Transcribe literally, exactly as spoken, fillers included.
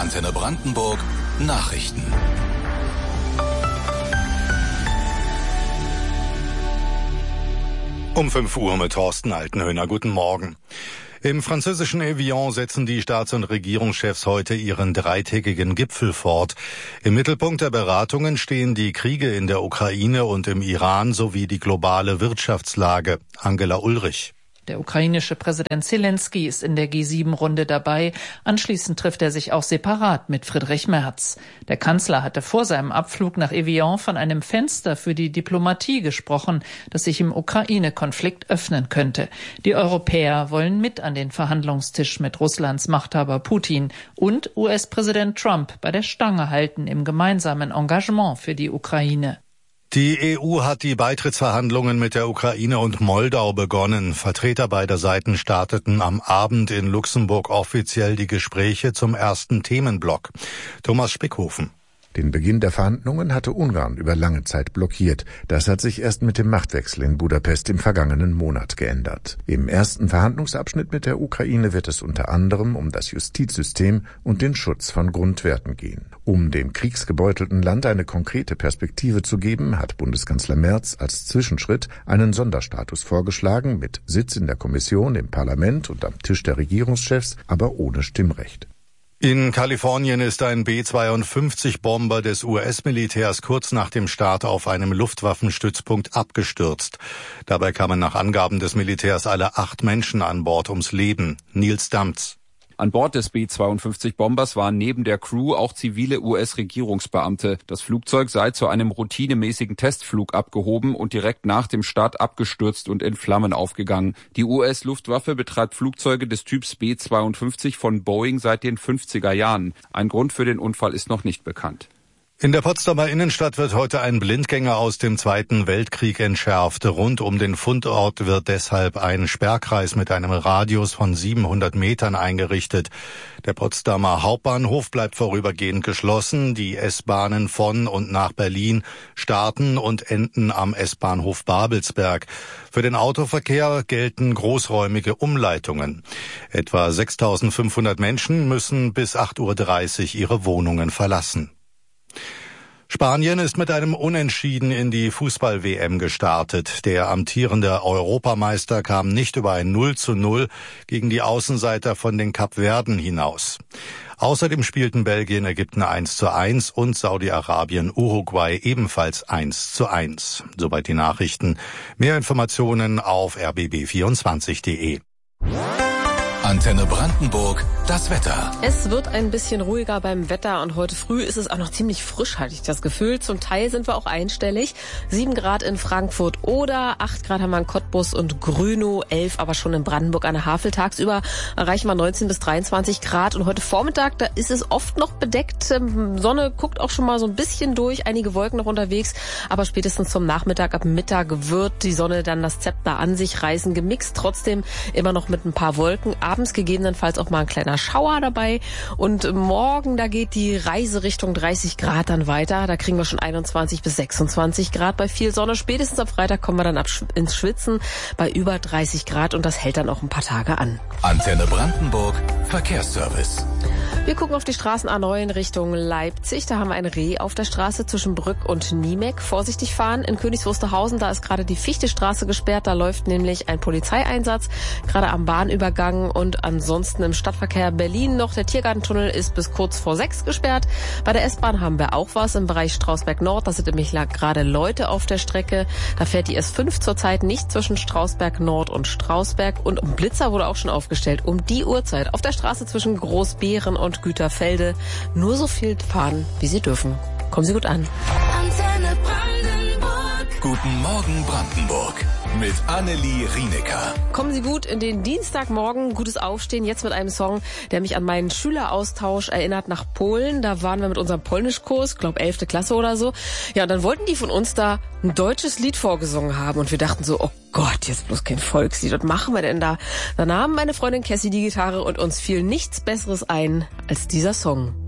Antenne Brandenburg Nachrichten. Um fünf Uhr mit Thorsten Altenhöhner. Guten Morgen. Im französischen Evian setzen die Staats- und Regierungschefs heute ihren dreitägigen Gipfel fort. Im Mittelpunkt der Beratungen stehen die Kriege in der Ukraine und im Iran sowie die globale Wirtschaftslage. Angela Ulrich. Der ukrainische Präsident Zelensky ist in der G sieben Runde dabei. Anschließend trifft er sich auch separat mit Friedrich Merz. Der Kanzler hatte vor seinem Abflug nach Evian von einem Fenster für die Diplomatie gesprochen, das sich im Ukraine-Konflikt öffnen könnte. Die Europäer wollen mit an den Verhandlungstisch mit Russlands Machthaber Putin und U S-Präsident Trump bei der Stange halten im gemeinsamen Engagement für die Ukraine. Die E U hat die Beitrittsverhandlungen mit der Ukraine und Moldau begonnen. Vertreter beider Seiten starteten am Abend in Luxemburg offiziell die Gespräche zum ersten Themenblock. Thomas Spickhofen. Den Beginn der Verhandlungen hatte Ungarn über lange Zeit blockiert. Das hat sich erst mit dem Machtwechsel in Budapest im vergangenen Monat geändert. Im ersten Verhandlungsabschnitt mit der Ukraine wird es unter anderem um das Justizsystem und den Schutz von Grundwerten gehen. Um dem kriegsgebeutelten Land eine konkrete Perspektive zu geben, hat Bundeskanzler Merz als Zwischenschritt einen Sonderstatus vorgeschlagen, mit Sitz in der Kommission, im Parlament und am Tisch der Regierungschefs, aber ohne Stimmrecht. In Kalifornien ist ein B zweiundfünfzig Bomber des U S-Militärs kurz nach dem Start auf einem Luftwaffenstützpunkt abgestürzt. Dabei kamen nach Angaben des Militärs alle acht Menschen an Bord ums Leben. Nils Damz. An Bord des B zweiundfünfzig Bombers waren neben der Crew auch zivile U S-Regierungsbeamte. Das Flugzeug sei zu einem routinemäßigen Testflug abgehoben und direkt nach dem Start abgestürzt und in Flammen aufgegangen. Die U S-Luftwaffe betreibt Flugzeuge des Typs B zweiundfünfzig von Boeing seit den fünfziger Jahren. Ein Grund für den Unfall ist noch nicht bekannt. In der Potsdamer Innenstadt wird heute ein Blindgänger aus dem Zweiten Weltkrieg entschärft. Rund um den Fundort wird deshalb ein Sperrkreis mit einem Radius von siebenhundert Metern eingerichtet. Der Potsdamer Hauptbahnhof bleibt vorübergehend geschlossen. Die S-Bahnen von und nach Berlin starten und enden am S-Bahnhof Babelsberg. Für den Autoverkehr gelten großräumige Umleitungen. Etwa sechstausendfünfhundert Menschen müssen bis acht Uhr dreißig ihre Wohnungen verlassen. Spanien ist mit einem Unentschieden in die Fußball-W M gestartet. Der amtierende Europameister kam nicht über ein null zu null gegen die Außenseiter von den Kapverden hinaus. Außerdem spielten Belgien, Ägypten eins zu eins und Saudi-Arabien, Uruguay ebenfalls eins zu eins. Soweit die Nachrichten. Mehr Informationen auf r b b vierundzwanzig punkt d e. Antenne Brandenburg, das Wetter. Es wird ein bisschen ruhiger beim Wetter und heute früh ist es auch noch ziemlich frisch, hatte ich das Gefühl. Zum Teil sind wir auch einstellig. Sieben Grad in Frankfurt oder acht Grad haben wir in Cottbus und Grünow, elf aber schon in Brandenburg an der Havel. Tagsüber erreichen wir neunzehn bis dreiundzwanzig Grad und heute Vormittag, da ist es oft noch bedeckt. Sonne guckt auch schon mal so ein bisschen durch, einige Wolken noch unterwegs, aber spätestens zum Nachmittag, ab Mittag wird die Sonne dann das Zepter an sich reißen, gemixt, trotzdem immer noch mit ein paar Wolken. Abends gegebenenfalls auch mal ein kleiner Schauer dabei. Und morgen, da geht die Reise Richtung dreißig Grad dann weiter. Da kriegen wir schon einundzwanzig bis sechsundzwanzig Grad bei viel Sonne. Spätestens am Freitag kommen wir dann ab ins Schwitzen bei über dreißig Grad und das hält dann auch ein paar Tage an. Antenne Brandenburg, Verkehrsservice. Wir gucken auf die Straßen A neun Richtung Leipzig. Da haben wir ein Reh auf der Straße zwischen Brück und Niemek. Vorsichtig fahren. In Königs Wusterhausen, da ist gerade die Fichtestraße gesperrt. Da läuft nämlich ein Polizeieinsatz, gerade am Bahnübergang. Und ansonsten im Stadtverkehr Berlin noch. Der Tiergartentunnel ist bis kurz vor sechs gesperrt. Bei der S-Bahn haben wir auch was im Bereich Strausberg Nord. Da sind nämlich gerade Leute auf der Strecke. Da fährt die S fünf zurzeit nicht zwischen Strausberg Nord und Strausberg. Und ein Blitzer wurde auch schon aufgestellt um die Uhrzeit auf der Straße zwischen Großbeeren und Güterfelde. Nur so viel fahren, wie Sie dürfen. Kommen Sie gut an. Antenne Brandenburg. Guten Morgen Brandenburg. Mit Annelie Rienecker. Kommen Sie gut in den Dienstagmorgen, gutes Aufstehen, jetzt mit einem Song, der mich an meinen Schüleraustausch erinnert nach Polen. Da waren wir mit unserem Polnischkurs, glaube elfte Klasse oder so. Ja, und dann wollten die von uns da ein deutsches Lied vorgesungen haben und wir dachten so, oh Gott, jetzt bloß kein Volkslied, was machen wir denn da? Dann nahm meine Freundin Cassie die Gitarre und uns fiel nichts Besseres ein als dieser Song.